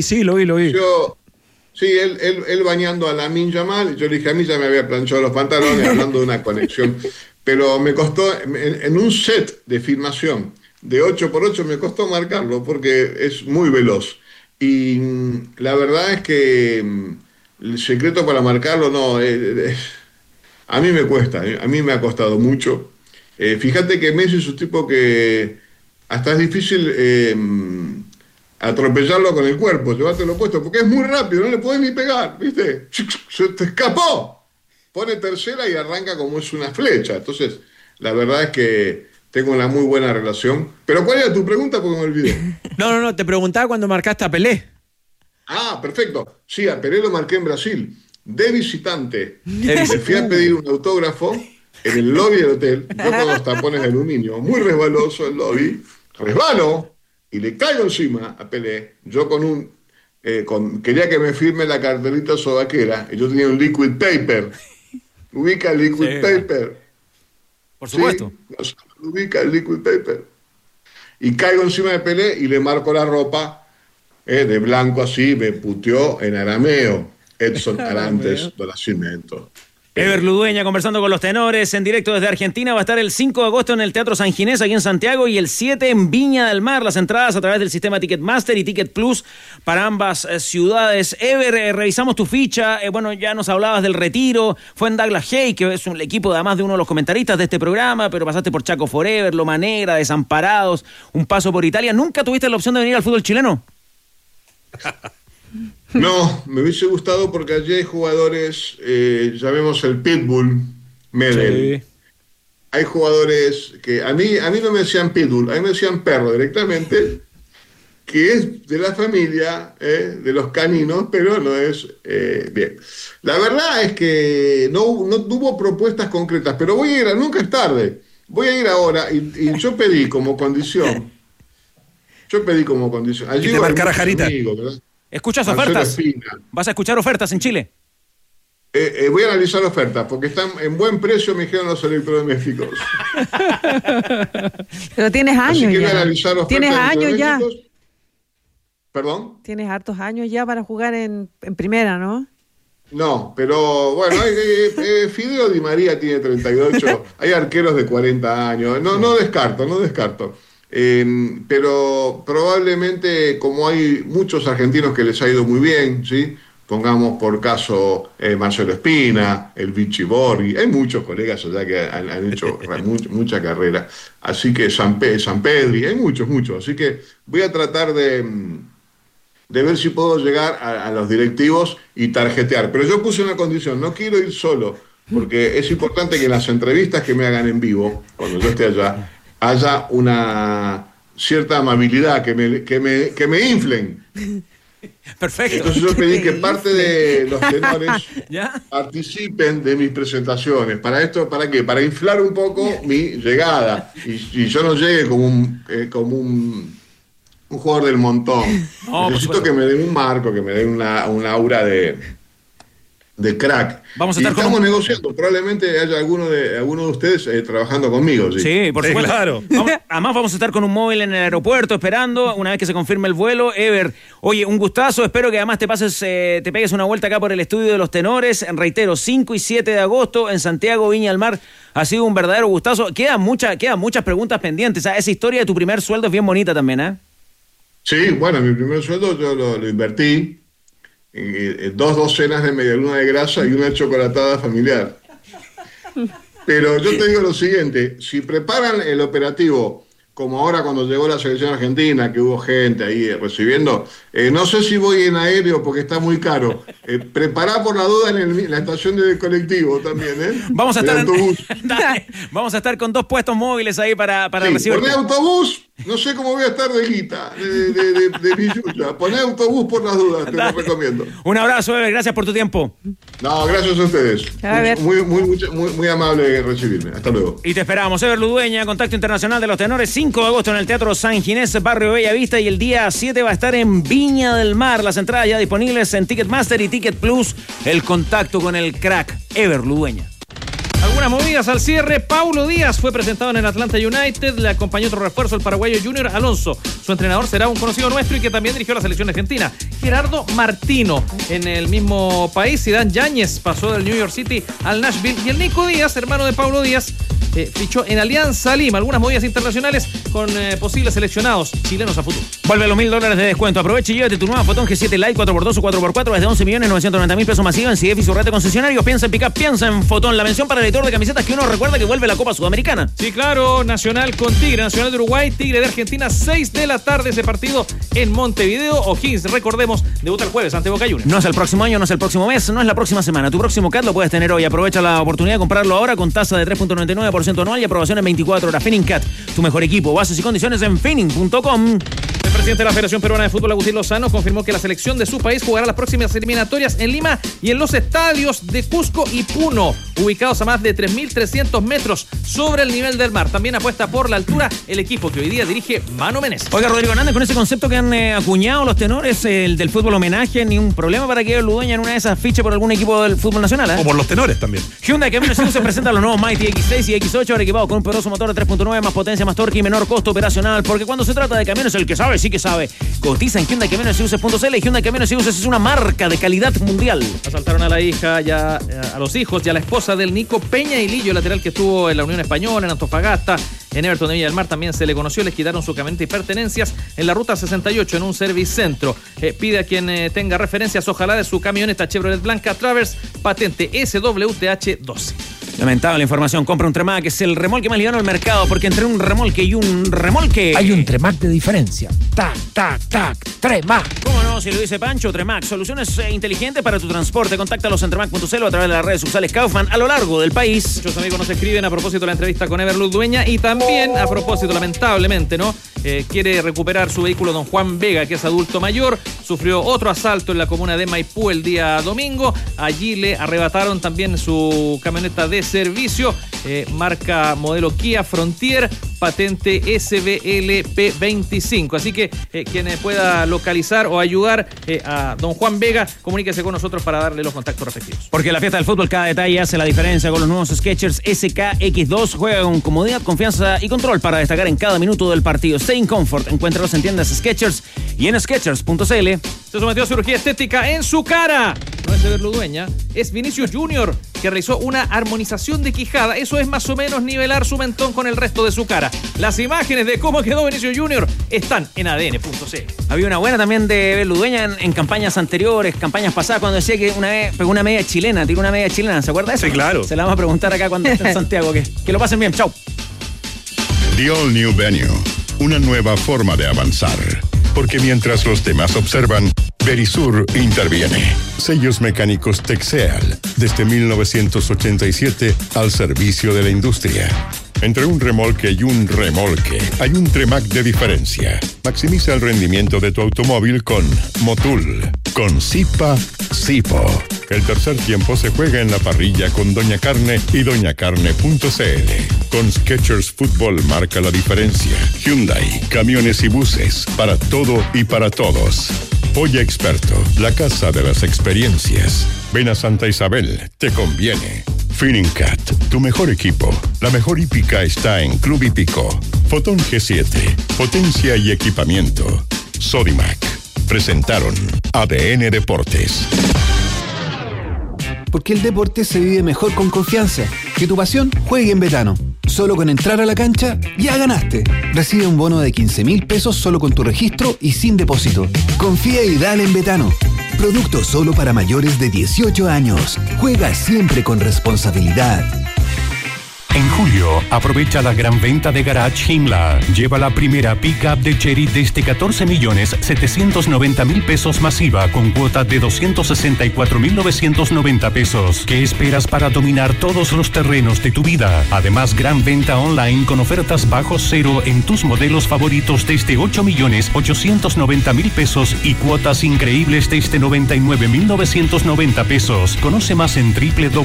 S4: Él bañando a Lamine Yamal, y yo le dije, a mí ya me había planchado los pantalones, hablando de una conexión. Pero me costó, en un set de filmación de 8x8 me costó marcarlo porque es muy veloz. Y la verdad es que... el secreto para marcarlo, no, a mí me cuesta, a mí me ha costado mucho. Fíjate que Messi es un tipo que hasta es difícil atropellarlo con el cuerpo, llevártelo puesto, porque es muy rápido, no le podés ni pegar, ¿viste? Se te escapó. Pone tercera y arranca como es una flecha. Entonces, la verdad es que tengo una muy buena relación. Pero ¿cuál era tu pregunta? Porque me olvidé.
S7: No, te preguntaba cuando marcaste a Pelé.
S4: Ah, perfecto. Sí, a Pelé lo marqué en Brasil, de visitante. Le fui a pedir un autógrafo en el lobby del hotel, yo con los tapones de aluminio, muy resbaloso el lobby, resbalo y le caigo encima a Pelé. Yo quería que me firme la cartelita sobaquera, y yo tenía un liquid paper. ¿Ubica el liquid paper?
S1: Por supuesto.
S4: Sí, ubica el liquid paper. Y caigo encima de Pelé y le marco la ropa. De blanco así, me puteó en arameo Edson Arantes do Nascimento.
S1: Ever Ludueña conversando con los tenores en directo desde Argentina. Va a estar el 5 de agosto en el Teatro San Ginés, aquí en Santiago, y el 7 en Viña del Mar. Las entradas a través del sistema Ticketmaster y Ticket Plus para ambas ciudades. Ever, revisamos tu ficha. Bueno, ya nos hablabas del retiro. Fue en Douglas Haig, que es el equipo además de uno de los comentaristas de este programa, pero pasaste por Chaco Forever, Loma Negra, Desamparados, un paso por Italia. ¿Nunca tuviste la opción de venir al fútbol chileno?
S4: No, me hubiese gustado porque allí hay jugadores, llamemos el Pitbull, Medel. Sí. Hay jugadores que a mí no me decían Pitbull, a mí me decían perro directamente, que es de la familia de los caninos, pero no es bien. La verdad es que no hubo propuestas concretas, pero voy a ir, nunca es tarde, voy a ir ahora y yo pedí como condición. Allí
S6: te marcará Jarita.
S1: ¿Escuchas ofertas? ¿Vas a escuchar ofertas en Chile?
S4: Voy a analizar ofertas, porque están en buen precio, me dijeron los electrodomésticos.
S5: Pero tienes años ya.
S4: ¿Tienes
S5: años ya?
S4: ¿Perdón?
S5: Tienes hartos años ya para jugar en primera, ¿no?
S4: No, pero bueno, Fideo Di María tiene 38, hay arqueros de 40 años, no descarto. Pero probablemente, como hay muchos argentinos que les ha ido muy bien, ¿sí? Pongamos por caso Marcelo Espina, el Vichy Borghi, hay muchos colegas allá que han hecho mucha carrera, así que San Pedri, hay muchos, así que voy a tratar de ver si puedo llegar a los directivos y tarjetear, pero yo puse una condición, no quiero ir solo, porque es importante que en las entrevistas que me hagan en vivo, cuando yo esté allá, haya una cierta amabilidad, que me inflen.
S1: Perfecto.
S4: Entonces yo pedí que parte de los tenores participen de mis presentaciones. ¿Para esto? ¿Para qué? Para inflar un poco mi llegada y yo no llegue como un jugador del montón. Necesito que me den un marco, que me den una aura de crack. Estamos negociando, probablemente haya alguno de ustedes trabajando conmigo.
S1: Sí, por supuesto.
S6: Claro.
S1: Además vamos a estar con un móvil en el aeropuerto esperando una vez que se confirme el vuelo. Ever, oye, un gustazo, espero que además te pegues una vuelta acá por el estudio de los tenores. Reitero, 5 y 7 de agosto en Santiago, Viña del Mar. Ha sido un verdadero gustazo. Quedan muchas preguntas pendientes. Esa historia de tu primer sueldo es bien bonita también, ¿eh?
S4: Sí, bueno, mi primer sueldo yo lo invertí. 2 docenas de medialuna de grasa y una chocolatada familiar. Pero yo te digo lo siguiente, si preparan el operativo como ahora cuando llegó la selección argentina, que hubo gente ahí recibiendo. No sé si voy en aéreo porque está muy caro. Prepará por la duda en la estación de colectivo también, ¿eh?
S1: Vamos a
S4: el
S1: estar
S4: autobús.
S1: Vamos a estar con 2 puestos móviles ahí para
S4: Sí,
S1: recibir.
S4: poné autobús, no sé cómo voy a estar de guita, de billulla. Poné autobús por las dudas, te lo recomiendo.
S1: Un abrazo, Ever, gracias por tu tiempo.
S4: No, gracias a ustedes. Muy amable recibirme. Hasta luego.
S1: Y te esperamos, Ever Ludueña, Contacto Internacional de los Tenores, 5 de agosto en el Teatro San Ginés, Barrio Bella Vista, y el día 7 va a estar en Viña del Mar. Las entradas ya disponibles en Ticketmaster y Ticket Plus. El contacto con el crack, Ever Ludueña.
S8: Algunas movidas al cierre. Paulo Díaz fue presentado en el Atlanta United. Le acompañó otro refuerzo, el paraguayo Junior Alonso. Su entrenador será un conocido nuestro y que también dirigió la selección argentina, Gerardo Martino. En el mismo país, Zidane Yáñez pasó del New York City al Nashville. Y el Nico Díaz, hermano de Paulo Díaz, fichó en Alianza Lima. Algunas movidas internacionales con posibles seleccionados chilenos a futuro.
S1: Vuelve los $1,000 de descuento. Aprovecha y llévate tu nueva Fotón G7 Lite 4x2 o 4x4 desde 11.990.000 pesos masiva en CIEF y su red de concesionarios. Piensa en pick-up, piensa en Fotón. La mención para el editor de camisetas que uno recuerda que vuelve la Copa Sudamericana.
S8: Sí, claro. Nacional con Tigre. Nacional de Uruguay, Tigre de Argentina, 6 de la tarde. Ese partido en Montevideo. O'Higgins, recordemos, debuta el jueves ante Boca Juniors.
S1: No es el próximo año, no es el próximo mes, no es la próxima semana. Tu próximo CAT lo puedes tener hoy. Aprovecha la oportunidad de comprarlo ahora con tasa de 3.99% anual y aprobación en 24 horas. FinningCat, tu mejor equipo. Bases y condiciones en finning.com.
S8: El presidente de la Federación Peruana de Fútbol, Agustín Lozano, confirmó que la selección de su país jugará las próximas eliminatorias en Lima y en los estadios de Cusco y Puno, ubicados a más de 3.300 metros sobre el nivel del mar. También apuesta por la altura el equipo que hoy día dirige Mano Menezes.
S1: Oiga, Rodrigo Hernández, con ese concepto que han acuñado los tenores, el del fútbol homenaje, ni un problema para que Ludueña en una de esas fiche por algún equipo del fútbol nacional, ¿eh?
S6: O por los tenores también.
S1: Hyundai Camino se presenta los nuevos Mighty X6 y X8, ahora equipados con un poderoso motor de 3.9, más potencia, más torque y menor costo operacional, porque cuando se trata de camiones, el que sabe, sí que sabe. Cotiza en Hyundai Camiones y Buses.cl y Hyundai Camiones y Buses es una marca de calidad mundial.
S8: Asaltaron a la hija, ya a los hijos y a la esposa del Nico Peña y Lillo, lateral que estuvo en la Unión Española, en Antofagasta, en Everton de Villa del Mar también se le conoció. Les quitaron su camioneta y pertenencias en la ruta 68 en un service centro. Pide a quien tenga referencias, ojalá, de su camioneta Chevrolet blanca Traverse, patente SWTH12.
S1: Lamentable información. Compra un Tremac, es el remolque más liviano del mercado, porque entre un remolque y un remolque
S9: hay un Tremac de diferencia. Tac, tac, tac, Tremac.
S1: ¿Cómo no? Si lo dice Pancho, Tremac. Soluciones inteligentes para tu transporte. Contáctalos en tremac.cl o a través de las redes sociales Kaufman a lo largo del país.
S8: Muchos amigos nos escriben a propósito de la entrevista con Ever Ludueña y también a propósito, lamentablemente, ¿no? Quiere recuperar su vehículo don Juan Vega, que es adulto mayor. Sufrió otro asalto en la comuna de Maipú el día domingo. Allí le arrebataron también su camioneta de servicio, marca modelo Kia Frontier, patente SBLP25. Así que quien pueda localizar o ayudar a don Juan Vega, comuníquese con nosotros para darle los contactos respectivos.
S1: Porque en la fiesta del fútbol cada detalle hace la diferencia. Con los nuevos Skechers SKX2 juega con comodidad, confianza y control para destacar en cada minuto del partido. Stay in comfort. Encuéntralos en tiendas Skechers y en Skechers.cl.
S8: Se sometió a cirugía estética en su cara. No es Ever Ludueña, es Vinicius Junior, que realizó una armonización de quijada. Eso es más o menos nivelar su mentón con el resto de su cara. Las imágenes de cómo quedó Vinicius Junior están en ADN.cl.
S1: Había una buena también de Ever Ludueña en campañas anteriores, campañas pasadas, cuando decía que una vez pegó una media chilena, tiró una media chilena. ¿Se acuerda de eso?
S6: Sí, claro.
S1: Se la vamos a preguntar acá cuando esté en Santiago. Que lo pasen bien. Chau.
S12: The All New Venue. Una nueva forma de avanzar. Porque mientras los demás observan, Verisur interviene. Sellos mecánicos Texeal, desde 1987 al servicio de la industria. Entre un remolque y un remolque, hay un Tremac de diferencia. Maximiza el rendimiento de tu automóvil con Motul. Con Zipa, Zipo. El tercer tiempo se juega en la parrilla con Doña Carne y doñacarne.cl. Con Skechers Fútbol marca la diferencia. Hyundai, camiones y buses, para todo y para todos. Polla Experto, la casa de las experiencias. Ven a Santa Isabel, te conviene. FinningCat, tu mejor equipo. La mejor hípica está en Club Hípico. Fotón G7, potencia y equipamiento. Sodimac. Presentaron ADN Deportes.
S10: Porque el deporte se vive mejor con confianza. Que tu pasión juegue en Betano. Solo con entrar a la cancha, ya ganaste. Recibe un bono de 15.000 pesos solo con tu registro y sin depósito. Confía y dale en Betano. Producto solo para mayores de 18 años. Juega siempre con responsabilidad.
S13: En julio, aprovecha la gran venta de Garage Himla. Lleva la primera pick-up de Chery desde 14.790.000 pesos masiva con cuota de 264.990 pesos. ¿Qué esperas para dominar todos los terrenos de tu vida? Además, gran venta online con ofertas bajo cero en tus modelos favoritos desde 8.890.000 pesos y cuotas increíbles desde 99.990 pesos. Conoce más en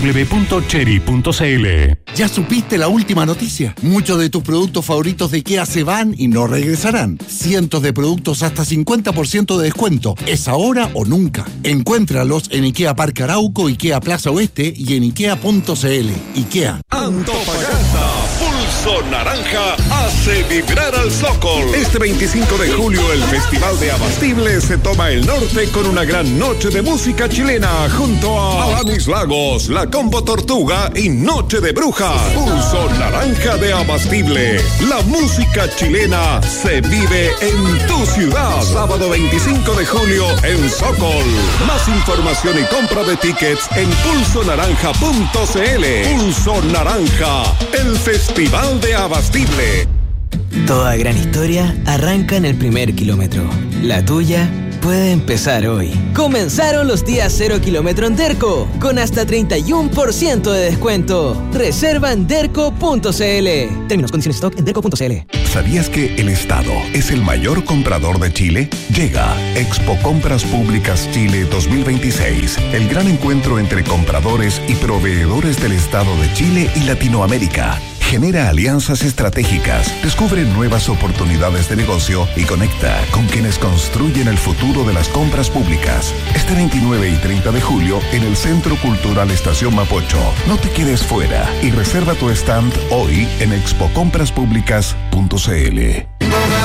S13: www.chery.cl.
S11: ¿Ya supiste la última noticia? Muchos de tus productos favoritos de IKEA se van y no regresarán. Cientos de productos hasta 50% de descuento. ¿Es ahora o nunca? Encuéntralos en IKEA Parque Arauco, IKEA Plaza Oeste y en IKEA.cl. IKEA.
S14: Antofagasta, Pulso Naranja hace vibrar al Zócol. Este 25 de julio el Festival de Abastible se toma el norte con una gran noche de música chilena junto a Alanis Lagos, La Combo Tortuga y Noche de Brujas. Pulso Naranja de Abastible. La música chilena se vive en tu ciudad. Sábado 25 de julio en Zócol. Más información y compra de tickets en pulsonaranja.cl. Pulso Naranja, el Festival de Abastible.
S26: Toda gran historia arranca en el primer kilómetro. La tuya puede empezar hoy. Comenzaron los días 0 kilómetro en Derco, con hasta 31% de descuento. Reserva en derco.cl. Términos, condiciones, stock en derco.cl.
S19: ¿Sabías que el Estado es el mayor comprador de Chile? Llega Expo Compras Públicas Chile 2026, el gran encuentro entre compradores y proveedores del Estado de Chile y Latinoamérica. Genera alianzas estratégicas, descubre nuevas oportunidades de negocio y conecta con quienes construyen el futuro de las compras públicas. Este 29 y 30 de julio en el Centro Cultural Estación Mapocho. No te quedes fuera y reserva tu stand hoy en expocompraspúblicas.cl.